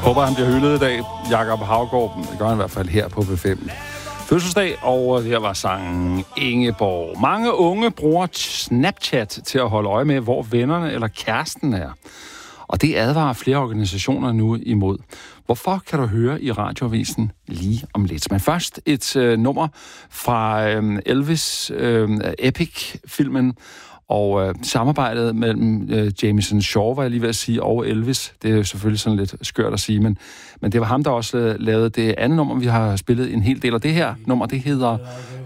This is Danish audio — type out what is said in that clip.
Håber, han bliver hyldet i dag. Jakob Haugaard, det gør han i hvert fald her på B5. Fødselsdag, og her var sangen Ingeborg. Mange unge bruger Snapchat til at holde øje med, hvor vennerne eller kæresten er. Og det advarer flere organisationer nu imod. Hvorfor kan du høre i radioavisen lige om lidt? Men først et nummer fra Elvis Epic-filmen, og samarbejdet mellem Jameson Shaw, var jeg lige ved at sige, og Elvis. Det er jo selvfølgelig sådan lidt skørt at sige, men det var ham, der også lavede det andet nummer, vi har spillet en hel del. Og det her nummer, det hedder